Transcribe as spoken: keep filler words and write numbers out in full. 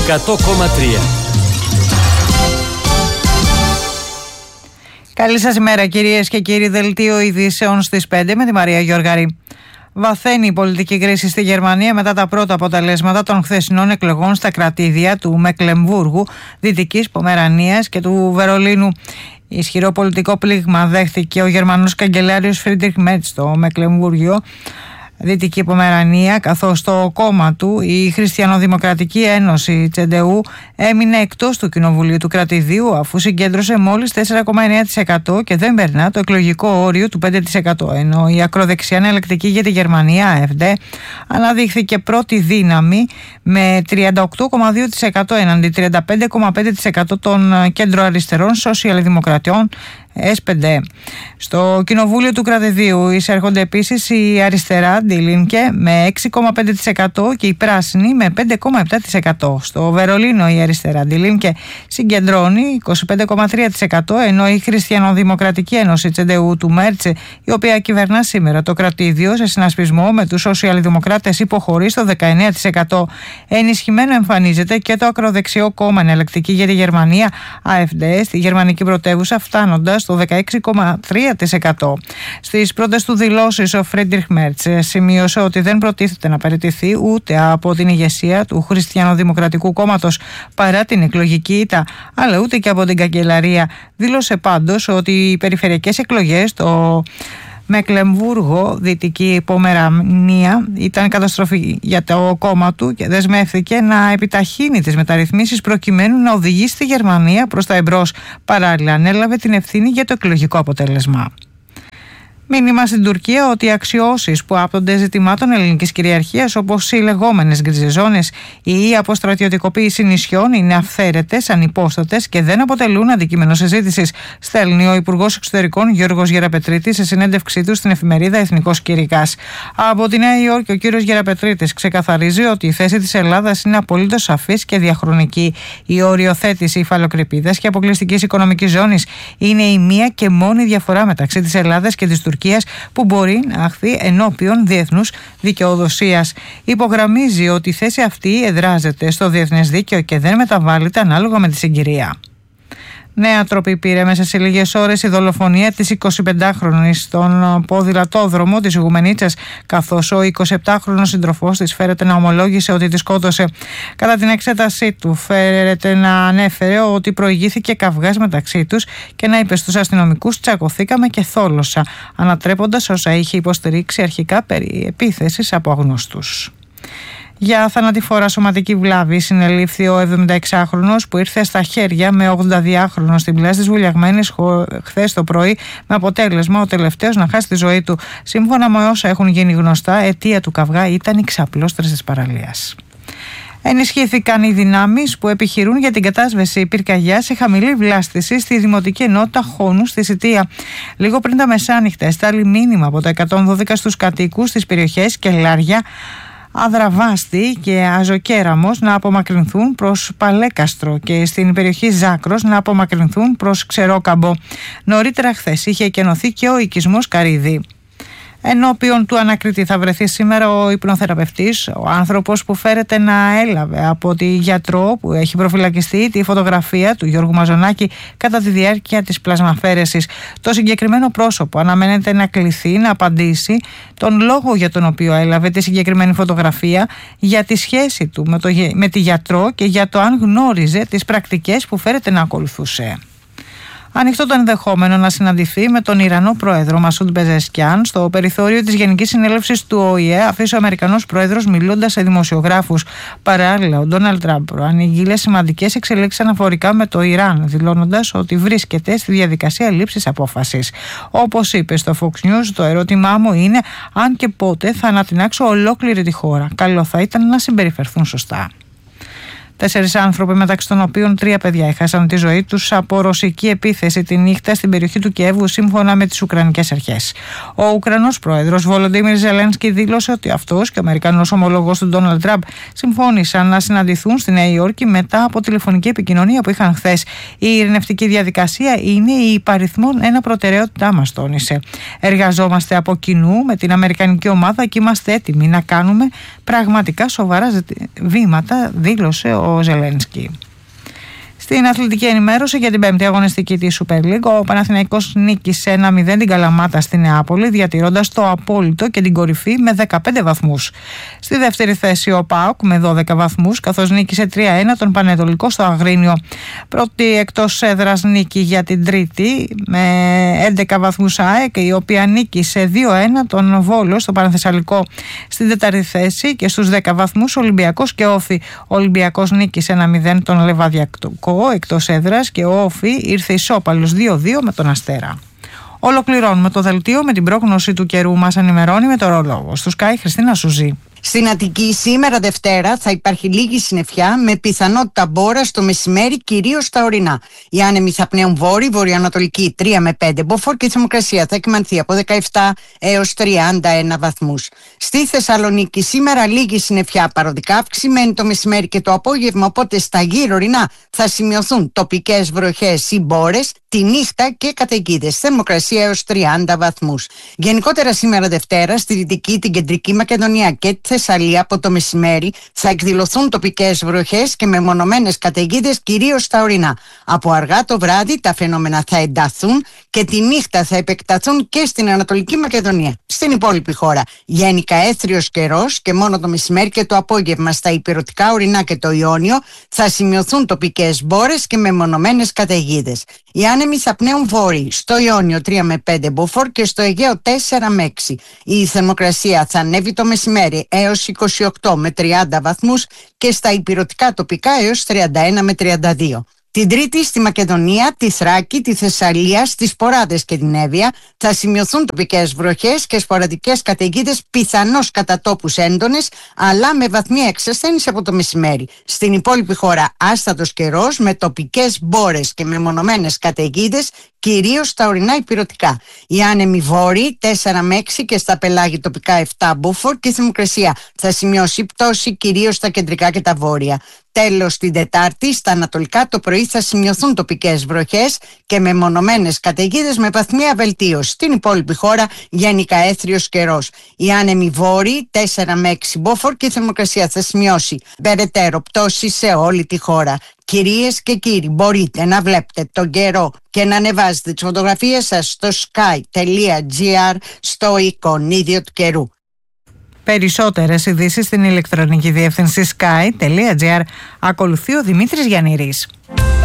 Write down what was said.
εκατό κόμμα τρία. Καλή σας ημέρα κυρίες και κύριοι. Δελτίο ειδήσεων στις πέντε με τη Μαρία Γιώργαρη. Βαθαίνει η πολιτική κρίση στη Γερμανία μετά τα πρώτα αποτελέσματα των χθεσινών εκλογών στα κρατήδια του Μεκλεμβούργου, Δυτικής Πομερανίας και του Βερολίνου. Ισχυρό πολιτικό πλήγμα δέχθηκε ο Γερμανός καγκελάριος Φρίντριχ Μέρτς στο Μεκλεμβούργιο, Δυτική Πομερανία, καθώς το κόμμα του, η Χριστιανοδημοκρατική Ένωση Τσεντεού, έμεινε εκτός του Κοινοβουλίου του κρατηδίου αφού συγκέντρωσε μόλις τέσσερα κόμμα εννέα τοις εκατό και δεν περνά το εκλογικό όριο του πέντε τοις εκατό, ενώ η ακροδεξιά εναλλακτική για τη Γερμανία, Α Εφ Ντι, αναδείχθηκε πρώτη δύναμη με τριάντα οκτώ κόμμα δύο τοις εκατό έναντι τριάντα πέντε κόμμα πέντε τοις εκατό των κέντρο-αριστερών σοσιαλδημοκρατιών Ες Πι Ντι. Στο Κοινοβούλιο του Κρατηδίου εισέρχονται επίσης η αριστερά Die Linke με έξι κόμμα πέντε τοις εκατό και η πράσινη με πέντε κόμμα επτά τοις εκατό. Στο Βερολίνο η αριστερά Die Linke συγκεντρώνει είκοσι πέντε κόμμα τρία τοις εκατό, ενώ η Χριστιανοδημοκρατική Ένωση Τσεντεού του Μέρτσε, η οποία κυβερνά σήμερα το κρατήδιο σε συνασπισμό με τους σοσιαλδημοκράτες, υποχωρεί στο δεκαεννέα τοις εκατό. Ενισχυμένο εμφανίζεται και το ακροδεξιό κόμμα Εναλλακτική για τη Γερμανία, Α Εφ Ντι, στη γερμανική πρωτεύουσα, φτάνοντας στο δεκαέξι κόμμα τρία τοις εκατό. Στις πρώτες του δηλώσεις, ο Φρίντριχ Μέρτς σημείωσε ότι δεν προτίθεται να παραιτηθεί ούτε από την ηγεσία του Χριστιανοδημοκρατικού Κόμματος παρά την εκλογική ήττα, αλλά ούτε και από την καγκελαρία. Δήλωσε πάντως ότι οι περιφερειακές εκλογές στο Μεκλεμβούργο, Δυτική Πομερανία, ήταν καταστροφή για το κόμμα του και δεσμεύθηκε να επιταχύνει τις μεταρρυθμίσεις προκειμένου να οδηγήσει τη Γερμανία προς τα εμπρός. Παράλληλα, ανέλαβε την ευθύνη για το εκλογικό αποτέλεσμα. Μήνυμα στην Τουρκία ότι οι αξιώσεις που άπτονται ζητημάτων ελληνικής κυριαρχίας, όπως οι λεγόμενες γκριζές ζώνες ή η αποστρατιωτικοποίηση νησιών, είναι αυθαίρετες, ανυπόστατες και δεν αποτελούν αντικείμενο συζήτησης, στέλνει ο Υπουργός Εξωτερικών Γιώργος Γεραπετρίτης σε συνέντευξή του στην εφημερίδα Εθνικός Κηρυκάς. Από τη Νέα Υόρκη, ο κύριος Γεραπετρίτης ξεκαθαρίζει ότι η θέση της Ελλάδας είναι απολύτως σαφής και διαχρονική. Η οριοθέτηση υφαλοκρηπίδας και αποκλειστικής οικονομικής ζώνης είναι η μία και μόνη διαφορά μεταξύ της Ελλάδας και της Τουρκίας που μπορεί να αχθεί ενώπιον διεθνούς δικαιοδοσίας. Υπογραμμίζει ότι η θέση αυτή εδράζεται στο διεθνές δίκαιο και δεν μεταβάλλεται ανάλογα με τη συγκυρία. Νέα τροπή πήρε μέσα σε λίγες ώρες η δολοφονία της εικοσιπεντάχρονης στον ποδηλατόδρομο της Ιγουμενίτσας, καθώς ο εικοσιεπτάχρονος σύντροφός της φέρεται να ομολόγησε ότι τη σκότωσε. Κατά την εξέτασή του φέρεται να ανέφερε ότι προηγήθηκε καυγάς μεταξύ τους και να είπε στους αστυνομικούς «τσακωθήκαμε και θόλωσα», ανατρέποντας όσα είχε υποστηρίξει αρχικά περί επίθεσης από αγνώστους. Για θανατηφόρα σωματική βλάβη συνελήφθη ο εβδομηνταεξάχρονος που ήρθε στα χέρια με ογδονταδυάχρονο στην πλάση της Βουλιαγμένης χθες το πρωί, με αποτέλεσμα ο τελευταίος να χάσει τη ζωή του. Σύμφωνα με όσα έχουν γίνει γνωστά, αιτία του καυγά ήταν η ξαπλώστρες της παραλίας. Ενισχύθηκαν οι δυνάμεις που επιχειρούν για την κατάσβεση πυρκαγιάς σε χαμηλή βλάστηση στη Δημοτική Ενότητα Χόνου στη Σιτία. Λίγο πριν τα μεσάνυχτα εστάλει μήνυμα από τα εκατόν δώδεκα στους κατοίκους στις περιοχές Κελάρια, Αδραβάστη και Αζοκέραμος να απομακρυνθούν προς Παλέκαστρο και στην περιοχή Ζάκρος να απομακρυνθούν προς Ξερόκαμπο. Νωρίτερα χθες είχε εκενωθεί και ο οικισμός Καρύδη. Ενώπιον του ανακριτή θα βρεθεί σήμερα ο υπνοθεραπευτής, ο άνθρωπος που φέρεται να έλαβε από τη γιατρό που έχει προφυλακιστεί τη φωτογραφία του Γιώργου Μαζονάκη κατά τη διάρκεια της πλασμαφέρεσης. Το συγκεκριμένο πρόσωπο αναμένεται να κληθεί να απαντήσει τον λόγο για τον οποίο έλαβε τη συγκεκριμένη φωτογραφία, για τη σχέση του με, το, με τη γιατρό και για το αν γνώριζε τις πρακτικές που φέρεται να ακολουθούσε. Ανοιχτό το ενδεχόμενο να συναντηθεί με τον Ιρανό πρόεδρο Μασούντ Πεζεσκιάν στο περιθώριο της Γενικής Συνέλευσης του Ο Η Ε, αφήσει ο Αμερικανός πρόεδρος μιλώντας σε δημοσιογράφους. Παράλληλα, ο Ντόναλντ Τραμπ προανήγγειλε σημαντικές εξελίξεις αναφορικά με το Ιράν, δηλώνοντας ότι βρίσκεται στη διαδικασία λήψης απόφασης. Όπως είπε στο Fox News, το ερώτημά μου είναι αν και πότε θα ανατινάξω ολόκληρη τη χώρα. Καλό θα ήταν να συμπεριφερθούν σωστά. Τέσσερις άνθρωποι, μεταξύ των οποίων τρία παιδιά, έχασαν τη ζωή τους από ρωσική επίθεση τη νύχτα στην περιοχή του Κιέβου, σύμφωνα με τις Ουκρανικές αρχές. Ο Ουκρανός πρόεδρος Βολοντίμιρ Ζελένσκι δήλωσε ότι αυτός και ο Αμερικανός ομολογός του Ντόναλντ Τραμπ συμφώνησαν να συναντηθούν στη Νέα Υόρκη μετά από τηλεφωνική επικοινωνία που είχαν χθες. Η ειρηνευτική διαδικασία είναι η υπαριθμόν ένα προτεραιότητά μας, τόνισε. Εργαζόμαστε από κοινού με την Αμερικανική ομάδα και είμαστε έτοιμοι να κάνουμε πραγματικά σοβαρά βήματα, δήλωσε ο ο Ζελένσκι. Στην αθλητική ενημέρωση για την πέμπτη αγωνιστική της Super League, ο Παναθηναϊκός νίκησε ένα μηδέν την Καλαμάτα στη Νεάπολη, διατηρώντας το απόλυτο και την κορυφή με δεκαπέντε βαθμούς. Στη δεύτερη θέση ο ΠΑΟΚ με δώδεκα βαθμούς, καθώς νίκησε τρία ένα τον Πανετολικό στο Αγρίνιο. Πρώτη εκτός έδρας νίκη για την Τρίτη με έντεκα βαθμούς ΑΕΚ, η οποία νίκησε δύο ένα τον Βόλο στο Πανθεσσαλικό. Στην τέταρτη θέση και στους δέκα βαθμούς Ολυμπιακός και Όφη. Ο Ολυμπιακός νίκησε ένα μηδέν τον Λεβαδιακό εκτός έδρας και ο Όφη ήρθε ισόπαλος δύο δύο με τον Αστέρα. Ολοκληρώνουμε το δελτίο με την πρόγνωση του καιρού. Μας ενημερώνει μετεωρολόγος του Sky Χριστίνα Σουζή. Στην Αττική σήμερα Δευτέρα θα υπάρχει λίγη συννεφιά με πιθανότητα μπόρας το μεσημέρι, κυρίως στα ορεινά. Οι άνεμοι θα πνέουν βόρειοι, βορειοανατολική τρία με πέντε μποφόρ και η θερμοκρασία θα εκμανθεί από δεκαεπτά έως τριάντα ένα βαθμούς. Στη Θεσσαλονίκη σήμερα λίγη συννεφιά, παροδικά αυξημένη το μεσημέρι και το απόγευμα, οπότε στα γύρω ορεινά θα σημειωθούν τοπικές βροχές ή μπόρες τη νύχτα και καταιγίδες. Θερμοκρασία έως τριάντα βαθμούς. Γενικότερα σήμερα Δευτέρα στη Δυτική, την Κεντρική Μακεδονία και τη Θεσσαλία από το μεσημέρι θα εκδηλωθούν τοπικές βροχές και μεμονωμένες καταιγίδες, κυρίως στα ορεινά. Από αργά το βράδυ τα φαινόμενα θα ενταθούν και τη νύχτα θα επεκταθούν και στην Ανατολική Μακεδονία. Στην υπόλοιπη χώρα γενικά έθριος καιρός και μόνο το μεσημέρι και το απόγευμα στα ηπειρωτικά ορεινά και το Ιόνιο θα σημειωθούν τοπικές μπόρες και μεμονωμένες καταιγίδες. Οι άνεμοι θα πνέουν βόρειοι, στο Ιόνιο τρία με πέντε μποφόρ και στο Αιγαίο τέσσερα με έξι. Η θερμοκρασία θα ανέβει το μεσημέρι έως είκοσι οκτώ με τριάντα βαθμούς και στα ηπειρωτικά τοπικά έως τριάντα ένα με τριάντα δύο. Την Τρίτη στη Μακεδονία, τη Θράκη, τη Θεσσαλία, στις Ποράδες και την Εύβοια θα σημειωθούν τοπικές βροχές και σποραδικές καταιγίδες, πιθανώς κατά τόπους έντονες, αλλά με βαθμία εξασθένηση από το μεσημέρι. Στην υπόλοιπη χώρα άστατος καιρός με τοπικές μπόρες και μεμονωμένες καταιγίδες, κυρίως στα ορεινά ηπειρωτικά. Οι άνεμοι βόρειοι τέσσερα με έξι και στα πελάγη τοπικά επτά μποφόρ και η θερμοκρασία θα σημειώσει πτώση κυρίως στα κεντρικά και τα βόρεια. Τέλος, την Τετάρτη στα ανατολικά το πρωί θα σημειωθούν τοπικές βροχές και μεμονωμένες καταιγίδες με βαθμία βελτίωση. Στην υπόλοιπη χώρα γενικά έθριος καιρός. Οι άνεμοι βόρειοι τέσσερα με έξι μποφόρ και η θερμοκρασία θα σημειώσει περαιτέρω πτώση σε όλη τη χώρα. Κυρίες και κύριοι, μπορείτε να βλέπετε τον καιρό και να ανεβάζετε τις φωτογραφίες σας στο sky τελεία gr στο εικονίδιο του καιρού. Περισσότερες ειδήσεις στην ηλεκτρονική διεύθυνση sky τελεία gr. Ακολουθεί ο Δημήτρης Γιαννήρης.